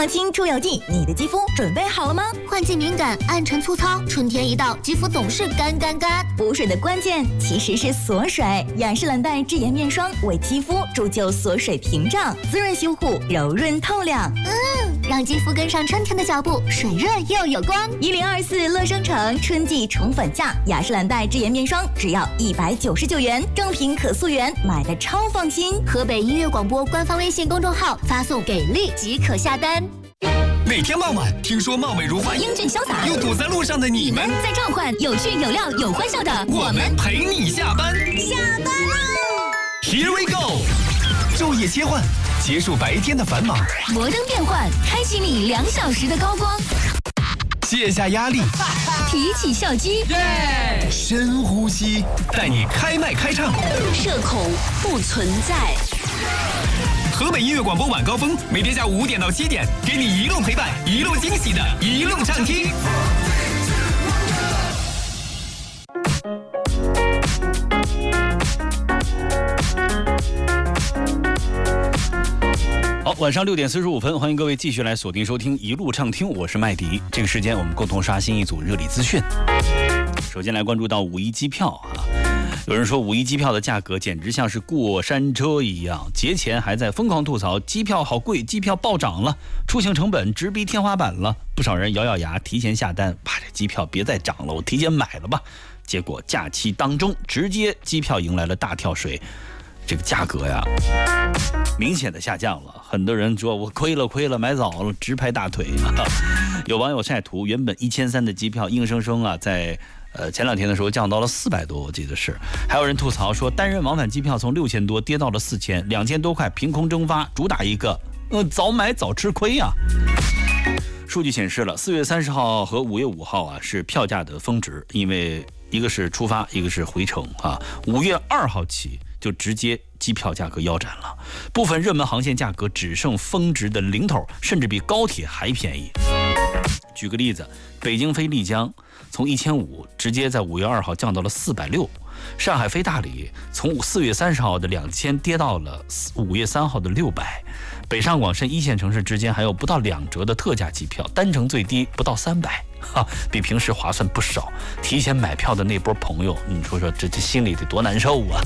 创新出游记，你的肌肤准备好了吗？ 换季敏感、暗沉粗糙，春天一到，肌肤总是干。 补水的关键其实是锁水，雅诗兰黛智妍面霜为肌肤铸就锁水屏障，滋润修护，柔润透亮。 让肌肤跟上春天的脚步，水润又有光。 1024乐商城春季宠粉价，雅诗兰黛智妍面霜只要199元，正品可溯源，买的超放心。 河北音乐广播官方微信公众号发送给力即可下单。 每天傍晚，听说貌美如花、 英俊潇洒又堵在路上的你们， 在召唤有趣有料有欢笑的我们陪你下班。 下班喽 ！Here we go！ 昼夜切换，结束白天的繁忙， 摩登变换，开启你2小时的高光。 卸下压力， 提起笑肌， 深呼吸，带你开麦开唱， 社恐不存在。 河北音乐广播晚高峰，每天下午5点到7点，给你一路陪伴，一路惊喜的一路畅听。 好，晚上6点45分，欢迎各位继续来锁定收听一路畅听，我是麦迪。这个时间我们共同刷新一组热力资讯。首先来关注到5·1机票啊。有人说5·1机票的价格简直像是过山车一样，节前还在疯狂吐槽机票好贵，机票暴涨了，出行成本直逼天花板了。不少人咬咬牙提前下单，这机票别再涨了，我提前买了吧。结果假期当中直接机票迎来了大跳水，这个价格呀明显的下降了。很多人说我亏了，买早了，直拍大腿。有网友晒图，原本1300的机票硬生生啊在前2天的时候降到了400多，我记得是。还有人吐槽说，单人往返机票从6000多跌到了4000，2000多块凭空蒸发，主打一个早买早吃亏啊。数据显示了4月30号和5月5号啊是票价的峰值，因为一个是出发，一个是回程啊。5月2号起就直接机票价格腰斩了，部分热门航线价格只剩峰值的零头，甚至比高铁还便宜。举个例子，北京飞丽江从1500直接在5月2号降到了460，上海飞大理从4月30号的2000跌到了5月3号的600，北上广深1线城市之间还有不到2折的特价机票，单程最低不到300，比平时划算不少。提前买票的那波朋友，你说说这心里得多难受啊！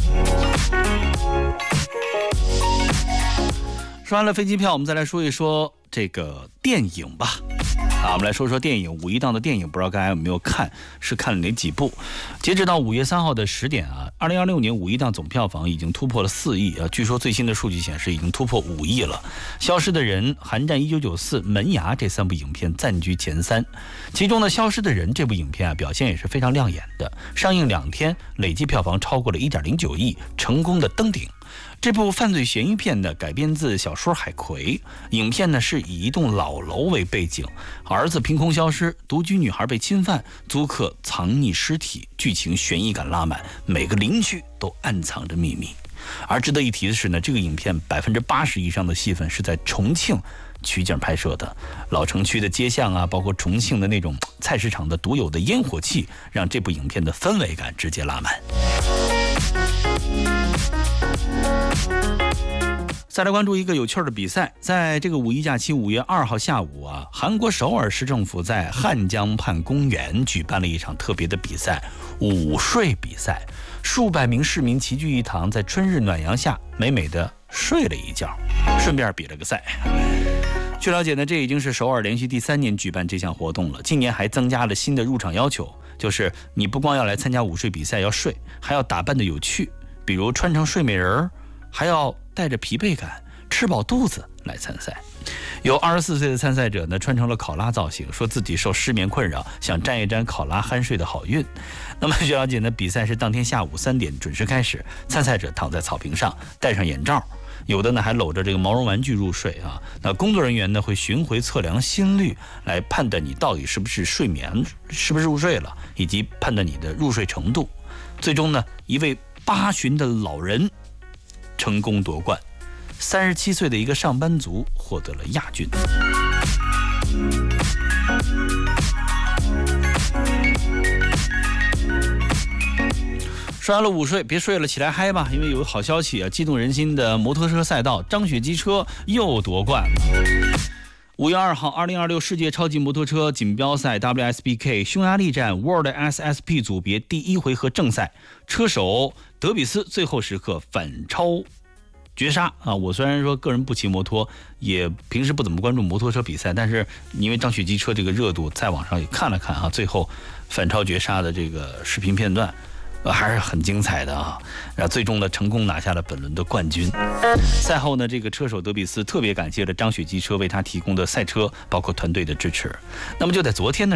说完了飞机票，我们再来说一说这个电影吧。我们来说说电影，5·1档的电影，不知道大家有没有看，是看了哪几部？截止到5月3号的10点啊，2026年5·1档总票房已经突破了4亿啊，据说最新的数据显示已经突破5亿了。消失的人、寒战1994、门牙这3部影片暂居前3，其中的消失的人这部影片啊表现也是非常亮眼的，上映2天累计票房超过了1.09亿，成功的登顶。这部犯罪悬疑片呢改编自小说《海葵》，影片呢是以一栋老楼为背景，儿子凭空消失，独居女孩被侵犯，租客藏匿尸体，剧情悬疑感拉满，每个邻居都暗藏着秘密。而值得一提的是呢，这个影片80%以上的戏份是在重庆取景拍摄的，老城区的街巷啊，包括重庆的那种菜市场的独有的烟火气，让这部影片的氛围感直接拉满。再来关注一个有趣的比赛，在这个5·1假期5月2号下午啊，韩国首尔市政府在汉江畔公园举办了一场特别的比赛——午睡比赛。数百名市民齐聚一堂，在春日暖阳下美美的睡了一觉，顺便比了个赛。据了解呢，这已经是首尔连续第3年举办这项活动了。今年还增加了新的入场要求，就是你不光要来参加午睡比赛要睡，还要打扮得有趣，比如穿成睡美人，还要带着疲惫感，吃饱肚子来参赛。有24岁的参赛者呢，穿成了考拉造型，说自己受失眠困扰，想沾一沾考拉酣睡的好运。那么据了解呢，比赛是当天下午3点准时开始，参赛者躺在草坪上，戴上眼罩，有的呢还搂着这个毛绒玩具入睡啊。那工作人员呢会巡回测量心率，来判断你到底是不是睡眠，是不是入睡了，以及判断你的入睡程度。最终呢，一位8旬的老人成功夺冠，37岁的一个上班族获得了亚军。说完了午睡，别睡了，起来嗨吧！因为有好消息啊，激动人心的摩托车赛道，张雪机车又夺冠了。 5月2号，2026世界超级摩托车锦标赛 WSBK 匈牙利站 World SSP 组别第1回合正赛，车手德比斯最后时刻反超绝杀啊！我虽然说个人不骑摩托，也平时不怎么关注摩托车比赛，但是因为张雪机车这个热度，在网上也看了看啊，最后反超绝杀的这个视频片段。还是很精彩的啊！然后最终呢，成功拿下了本轮的冠军。赛后呢，这个车手德比斯特别感谢了张雪机车为他提供的赛车，包括团队的支持。那么就在昨天呢。